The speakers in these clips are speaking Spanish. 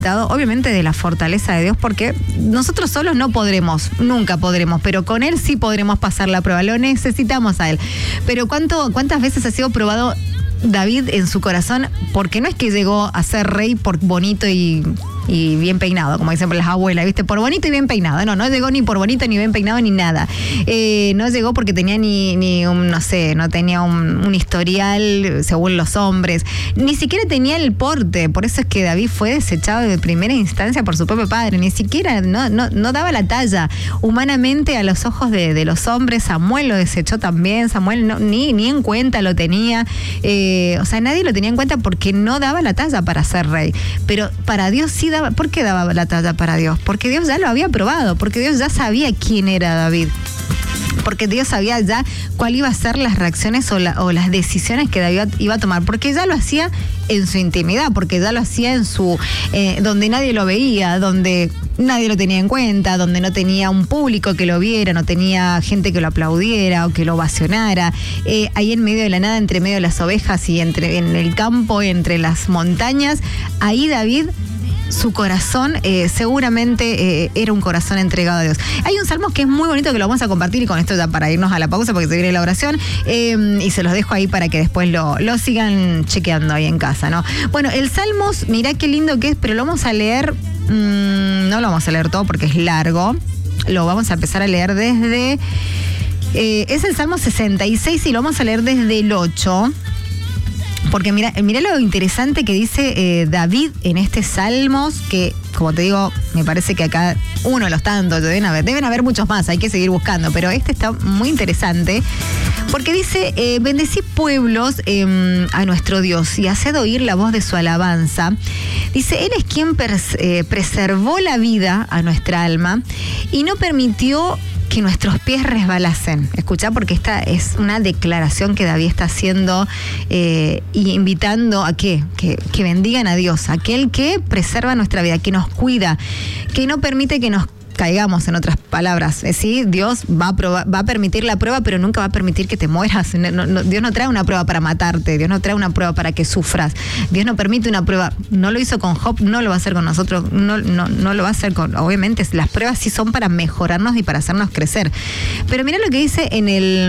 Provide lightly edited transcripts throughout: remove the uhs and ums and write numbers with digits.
obviamente de la fortaleza de Dios, porque nosotros solos no podremos, nunca podremos, pero con Él sí podremos pasar la prueba, lo necesitamos a Él. Pero ¿cuántas veces ha sido probado David en su corazón? Porque no es que llegó a ser rey por bonito y bien peinado, como dicen las abuelas, ¿viste? Por bonito y bien peinado. No llegó ni por bonito, ni bien peinado, ni nada. No llegó porque tenía ni un, no sé, no tenía un historial según los hombres. Ni siquiera tenía el porte. Por eso es que David fue desechado de primera instancia por su propio padre. Ni siquiera, no daba la talla. Humanamente, a los ojos de los hombres, Samuel lo desechó también. Samuel ni en cuenta lo tenía. O sea, nadie lo tenía en cuenta porque no daba la talla para ser rey. Pero para Dios sí daba. ¿Por qué daba la talla para Dios? Porque Dios ya lo había probado, porque Dios ya sabía quién era David, porque Dios sabía ya cuál iba a ser las reacciones o las decisiones que David iba a tomar, porque ya lo hacía en su intimidad, porque ya lo hacía en su donde nadie lo veía, donde nadie lo tenía en cuenta, donde no tenía un público que lo viera, no tenía gente que lo aplaudiera o que lo ovacionara, ahí en medio de la nada, entre medio de las ovejas y en el campo, entre las montañas, ahí David, su corazón seguramente era un corazón entregado a Dios. Hay un salmo que es muy bonito, que lo vamos a compartir, y con esto ya para irnos a la pausa porque se viene la oración, y se los dejo ahí para que después lo sigan chequeando ahí en casa, ¿no? Bueno, el Salmos, mirá qué lindo que es, pero lo vamos a leer, no lo vamos a leer todo porque es largo, lo vamos a empezar a leer desde, es el Salmo 66 y lo vamos a leer desde el 8. Porque mira lo interesante que dice David en este Salmos, que, como te digo, me parece que acá uno de los tantos, deben haber muchos más, hay que seguir buscando, pero este está muy interesante, porque dice, bendecí pueblos a nuestro Dios y haced oír la voz de su alabanza. Dice, Él es quien preservó la vida a nuestra alma y no permitió que nuestros pies resbalasen. Escuchá, porque esta es una declaración que David está haciendo y invitando a que bendigan a Dios, aquel que preserva nuestra vida, que nos cuida, que no permite que nos caigamos, en otras palabras. ¿Sí? Dios va a permitir la prueba, pero nunca va a permitir que te mueras. Dios no trae una prueba para matarte, Dios no trae una prueba para que sufras. Dios no permite una prueba. No lo hizo con Job, no lo va a hacer con nosotros, no lo va a hacer con... Obviamente, las pruebas sí son para mejorarnos y para hacernos crecer. Pero mira lo que dice en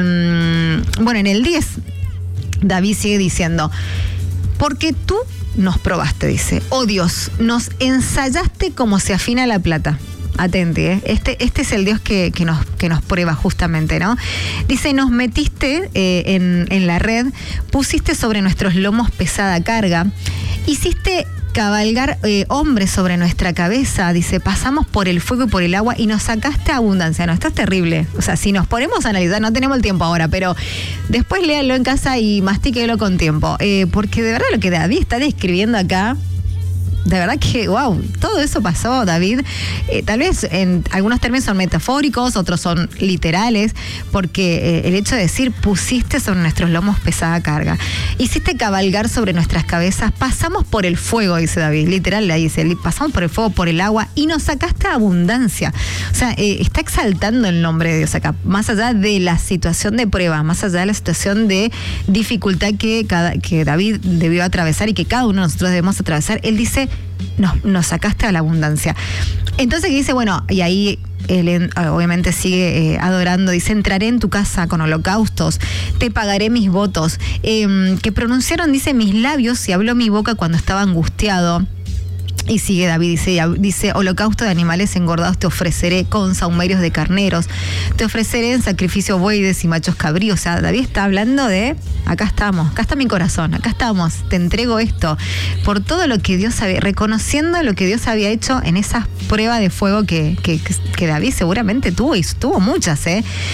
el 10, David sigue diciendo, porque tú nos probaste, dice, oh Dios, nos ensayaste como se afina la plata. Atente, este es el Dios que nos prueba justamente, ¿no? Dice, nos metiste en la red, pusiste sobre nuestros lomos pesada carga, hiciste cabalgar hombres sobre nuestra cabeza, dice, pasamos por el fuego y por el agua y nos sacaste abundancia. No, esto es terrible. O sea, si nos ponemos a analizar, no tenemos el tiempo ahora, pero después léalo en casa y mastíquelo con tiempo, porque de verdad lo que David está describiendo acá, de verdad que, wow, todo eso pasó, David. Tal vez en algunos términos son metafóricos, otros son literales, porque el hecho de decir, pusiste sobre nuestros lomos pesada carga, hiciste cabalgar sobre nuestras cabezas, pasamos por el fuego, dice David, literal, le dice, pasamos por el fuego, por el agua, y nos sacaste abundancia. O sea, está exaltando el nombre de Dios acá, más allá de la situación de prueba, más allá de la situación de dificultad que David debió atravesar y que cada uno de nosotros debemos atravesar. Él dice, nos sacaste a la abundancia. Entonces dice, bueno, y ahí él obviamente sigue adorando, dice, entraré en tu casa con holocaustos, te pagaré mis votos, que pronunciaron, dice, mis labios y habló mi boca cuando estaba angustiado. Y sigue David, dice, holocausto de animales engordados te ofreceré, con sahumerios de carneros, te ofreceré en sacrificio bueyes y machos cabríos. O sea, David está hablando de, acá estamos, acá está mi corazón, acá estamos, te entrego esto, por todo lo que Dios había, reconociendo lo que Dios había hecho en esas pruebas de fuego que David seguramente tuvo, y tuvo muchas,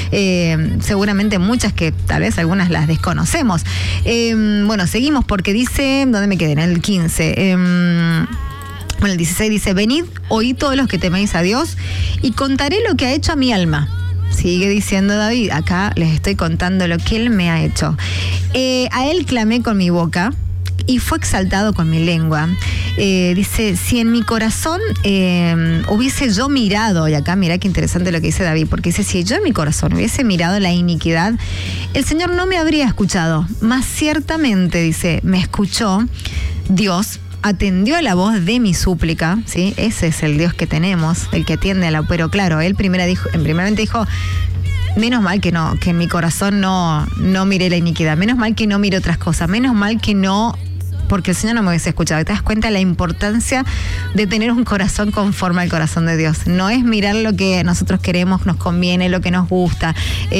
seguramente muchas, que tal vez algunas las desconocemos. Bueno, seguimos, porque dice, ¿dónde me quedé? En el 15. Bueno, el 16 dice, venid, oíd todos los que teméis a Dios, y contaré lo que ha hecho a mi alma. Sigue diciendo David, acá les estoy contando lo que Él me ha hecho. A Él clamé con mi boca, y fue exaltado con mi lengua. Dice, si en mi corazón hubiese yo mirado, y acá mirá qué interesante lo que dice David, porque dice, si yo en mi corazón hubiese mirado la iniquidad, el Señor no me habría escuchado, mas ciertamente, dice, me escuchó Dios atendió a la voz de mi súplica, ¿sí? Ese es el Dios que tenemos, el que atiende a la... Pero claro, él primeramente dijo, menos mal que en mi corazón no miré la iniquidad, menos mal que no miré otras cosas, menos mal que no... Porque el Señor no me hubiese escuchado. ¿Te das cuenta de la importancia de tener un corazón conforme al corazón de Dios? No es mirar lo que nosotros queremos, nos conviene, lo que nos gusta.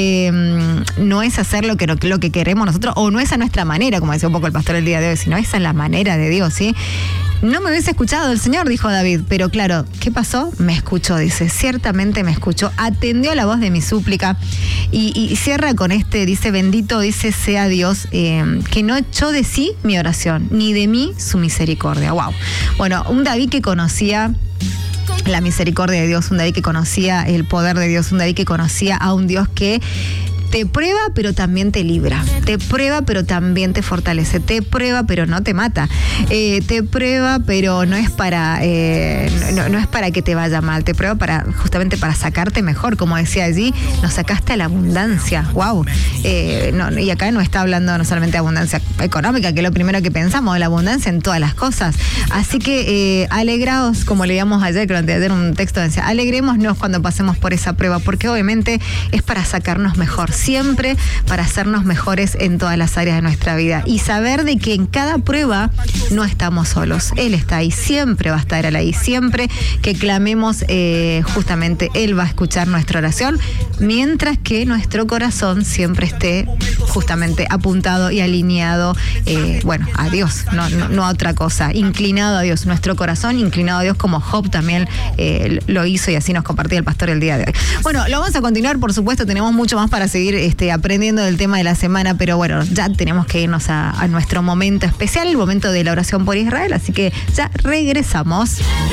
No es hacer lo que queremos nosotros, o no es a nuestra manera, como decía un poco el pastor el día de hoy, sino esa es la manera de Dios, ¿sí? No me hubiese escuchado el Señor, dijo David, pero claro, ¿qué pasó? Me escuchó, dice, ciertamente me escuchó, atendió a la voz de mi súplica y cierra con dice, bendito, dice, sea Dios, que no echó de sí mi oración, ni de mí su misericordia. Wow. Bueno, un David que conocía la misericordia de Dios, un David que conocía el poder de Dios, un David que conocía a un Dios que te prueba, pero también te libra. Te prueba, pero también te fortalece. Te prueba, pero no te mata. Te prueba, pero no es para no es para que te vaya mal. Te prueba justamente para sacarte mejor. Como decía allí, nos sacaste a la abundancia. ¡Wow! Y acá no está hablando no solamente de abundancia económica, que es lo primero que pensamos, de la abundancia en todas las cosas. Así que alegraos, como leíamos ayer, creo que ayer un texto decía, alegrémonos cuando pasemos por esa prueba, porque obviamente es para sacarnos mejor. Siempre para hacernos mejores en todas las áreas de nuestra vida y saber de que en cada prueba no estamos solos. Él está ahí, siempre va a estar ahí, siempre que clamemos, justamente Él va a escuchar nuestra oración, mientras que nuestro corazón siempre esté justamente apuntado y alineado, a Dios, no a otra cosa, inclinado a Dios, nuestro corazón inclinado a Dios, como Job también lo hizo y así nos compartía el pastor el día de hoy. Bueno, lo vamos a continuar, por supuesto, tenemos mucho más para seguir aprendiendo del tema de la semana, pero bueno, ya tenemos que irnos a nuestro momento especial, el momento de la oración por Israel, así que ya regresamos.